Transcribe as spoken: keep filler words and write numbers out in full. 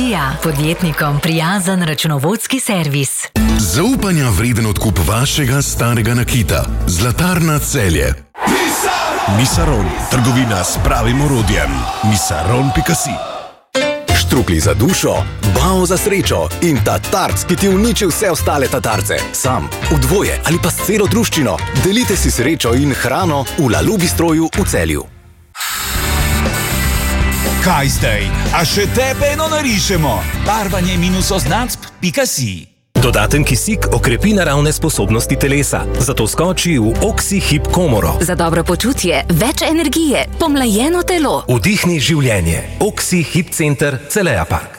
Energija, podjetnikom prijazen računovodski servis. Zaupanja vreden odkup vašega starega nakita. Zlatarna Celje. Misaron, trgovina s pravim orodjem. misaron pika si. Štrukli za dušo, bao za srečo in tatarc, ki ti uniči vse ostale tatarce. Sam, v dvoje ali pa s celo druščino. Delite si srečo in hrano v Lalu Bistroju v Celju. Kaj zdaj? A še tebe eno narišemo? Barvanje minus oznacb pika si. Dodaten kisik okrepi naravne sposobnosti telesa, zato skoči v Oxi-Hip komoro. Za dobro počutje, več energije, pomlajeno telo. Vdihni življenje. Oxi-Hip center Celeja Park.